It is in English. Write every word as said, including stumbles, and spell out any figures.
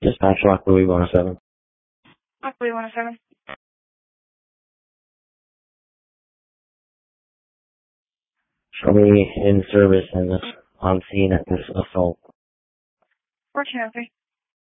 Dispatch Lock Louis one oh seven. Lock Louis one oh seven. Show me in service and this on scene at this assault. fourteen oh three.